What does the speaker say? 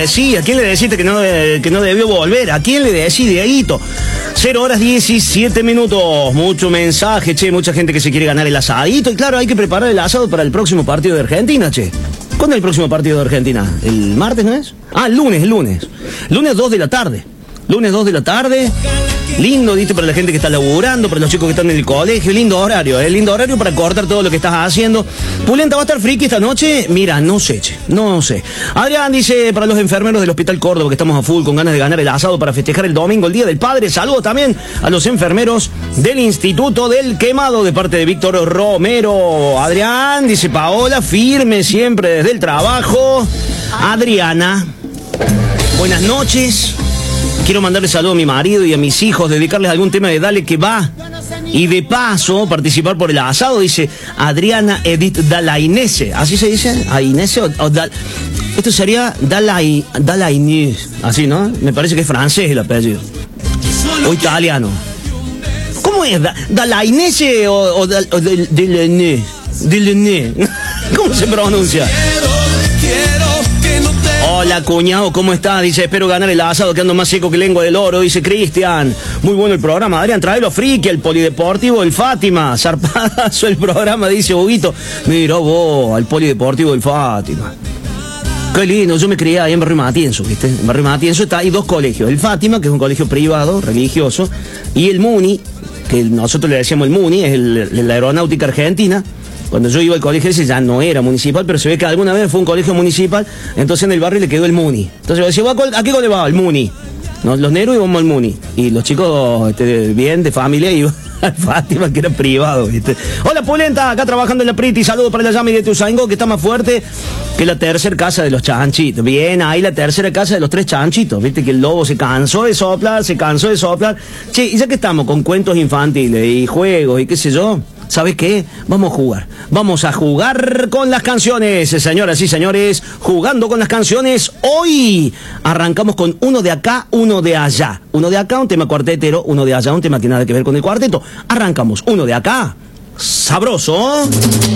decís? ¿A quién le decís que no debió volver? ¿A quién le decís, Dieguito? 0:17. Mucho mensaje, che, mucha gente que se quiere ganar el asadito. Y claro, hay que preparar el asado para el próximo partido de Argentina, che. ¿Cuándo es el próximo partido de Argentina? ¿El martes, no es? Ah, el lunes. Lunes 2 de la tarde. Lunes 2 de la tarde. Lindo, ¿viste? Para la gente que está laburando, para los chicos que están en el colegio. Lindo horario, lindo horario para cortar todo lo que estás haciendo. Pulenta, ¿va a estar friki esta noche? Mira, no sé, che, no sé. Adrián dice, para los enfermeros del Hospital Córdoba, que estamos a full con ganas de ganar el asado para festejar el domingo, el Día del Padre. Saludo también a los enfermeros del Instituto del Quemado, de parte de Víctor Romero. Adrián, dice Paola, firme siempre desde el trabajo. Adriana, buenas noches. Quiero mandarle saludo a mi marido y a mis hijos, dedicarles algún tema de Dale que va. Y de paso, participar por el asado, dice Adriana Edith Dalainese. ¿Así se dice? ¿Ainese o esto sería Dalainese? Así, ¿no? Me parece que es francés el apellido. O italiano. ¿Cómo es? ¿Dalainese o Delainese? ¿Cómo se pronuncia? Hola, cuñado, ¿cómo estás? Dice, espero ganar el asado, que ando más seco que lengua del oro, dice Cristian. Muy bueno el programa, Adrián, tráelo friki, el polideportivo, el Fátima. Zarpadazo el programa, dice Huguito. Mira vos, al polideportivo, el Fátima. Qué lindo, yo me crié ahí en Barrio Matienzo, ¿viste? En Barrio Matienzo hay dos colegios, el Fátima, que es un colegio privado, religioso, y el Muni, que nosotros le decíamos el Muni, es la Aeronáutica Argentina. Cuando yo iba al colegio ese ya no era municipal, pero se ve que alguna vez fue un colegio municipal, entonces en el barrio le quedó el Muni. Entonces yo decía, ¿a qué cole va? El Muni. Los negros íbamos al Muni. Y los chicos bien, de familia, iban al Fátima, que era privado, ¿viste? Hola, Pulenta, acá trabajando en la Priti. Saludos para la Yami de Tuzaingó, que está más fuerte que la tercera casa de los chanchitos. Bien, ahí la tercera casa de los 3 chanchitos. Viste que el lobo se cansó de soplar. Che, y ya que estamos con cuentos infantiles y juegos y qué sé yo, ¿sabes qué? Vamos a jugar con las canciones, señoras y señores, jugando con las canciones. Hoy arrancamos con uno de acá, uno de allá. Uno de acá, un tema cuartetero, uno de allá, un tema que nada que ver con el cuarteto. Arrancamos uno de acá, sabroso.